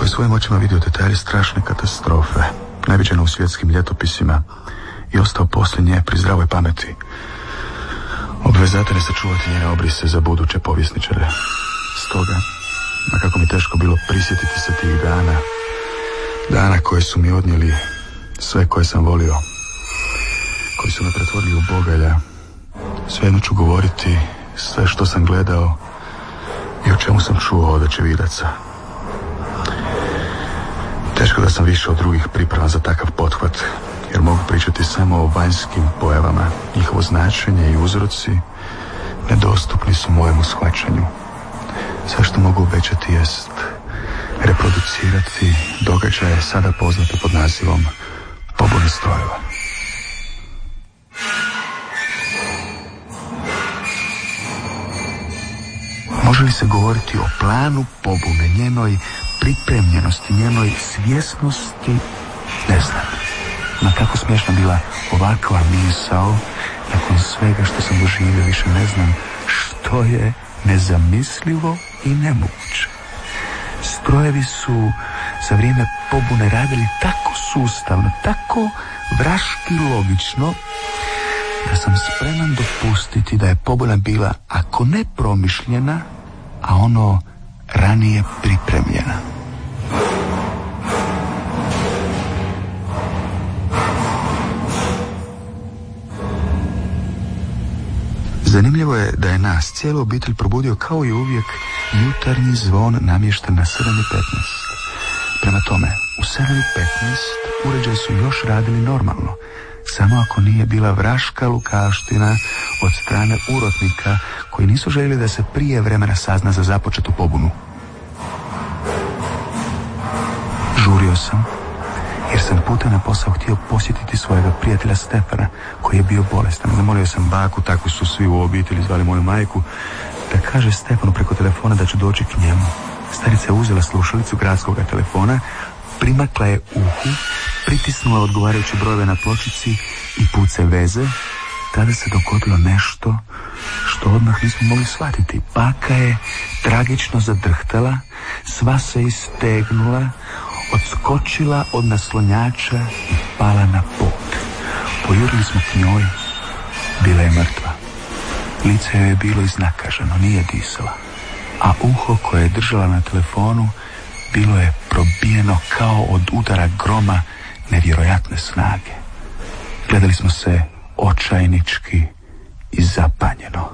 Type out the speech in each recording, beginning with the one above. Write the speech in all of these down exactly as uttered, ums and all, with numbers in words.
svojim očima vidio detalje strašne katastrofe, neviđeno u svjetskim ljetopisima, i ostao poslije nje pri zdravoj pameti. Obvezatan je sačuvati njene obrise za buduće povjesničare. Stoga, a kako mi teško bilo prisjetiti se tih dana, dana koji su mi odnijeli sve koje sam volio, koji su me pretvorili u bogalja, svejedno ću govoriti sve što sam gledao i o čemu sam čuo od očevidaca. Teško da sam više od drugih pripravan za takav pothvat, jer mogu pričati samo o vanjskim pojavama. Njihovo značenje i uzroci nedostupni su mojemu shvaćanju. Sve što mogu obećati jest reproducirati događaje sada poznate pod nazivom pobune strojeva. Može li se govoriti o planu pobune, njenoj pripremljenosti, njenoj svjesnosti? Ne znam. Ma kako smiješna bila ovakva misao, nakon svega što sam doživio, više ne znam što je nezamislivo i nemoguće. Strojevi su za vrijeme pobune radili tako sustavno, tako vraški logično, da sam spreman dopustiti da je pobuna bila, ako ne promišljena, a ono ranije pripremljena. Zanimljivo je da je nas cijelu obitelj probudio kao i uvijek jutarnji zvon namješten na sedam i petnaest. Prema tome, u sedam i petnaest uređaji su još radili normalno, samo ako nije bila vraška lukavština od strane urotnika koji nisu željeli da se prije vremena sazna za započetu pobunu. Žurio sam, jer sam putem na posao htio posjetiti svojega prijatelja Stefana, koji je bio bolestan. Zamolio sam baku, tako su svi u obitelji zvali moju majku, da kaže Stefanu preko telefona da ću doći k njemu. Starica je uzela slušalicu gradskog telefona, primakla je uhu, pritisnula odgovarajuće brojeve na pločici i puce veze. Tada se dogodilo nešto što odmah nismo mogli shvatiti. Baka je tragično zadrhtala, sva se istegnula, odskočila od naslonjača i pala na pod. Pojurili smo k njoj, bila je mrtva. Lice joj je bilo iznakaženo, nije disala, a uho koje je držala na telefonu bilo je probijeno kao od udara groma nevjerojatne snage. Gledali smo se očajnički i zapanjeno.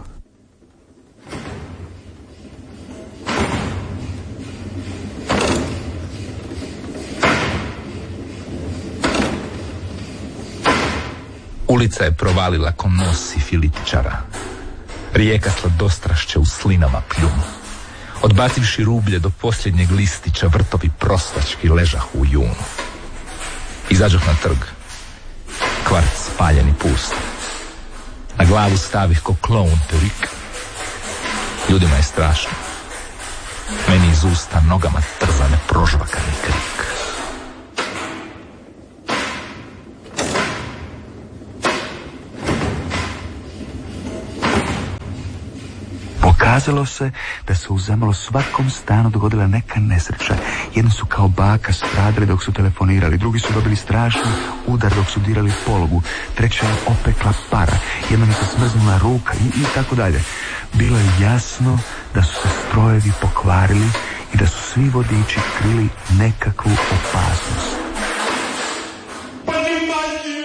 Ulica je provalila ko nosi filitičara. Rijeka sladostrašće u slinama pljunu. Odbacivši rublje do posljednjeg listića, vrtovi prostački ležahu u junu. Izađoh na trg. Kvart spaljen i pust. Na glavu stavih ko kloun perik. Ljudima je strašno. Meni iz usta nogama trza neprožvakani krik. Pokazalo se da se u zamalo svakom stanu dogodila neka nesreća. Jedni su kao baka stradali dok su telefonirali, drugi su dobili strašni udar dok su dirali pologu, treća je opekla para, jedna mi se smrznula ruka i, i tako dalje. Bilo je jasno da su se strojevi pokvarili i da su svi vodiči krili nekakvu opasnost. Понимаете,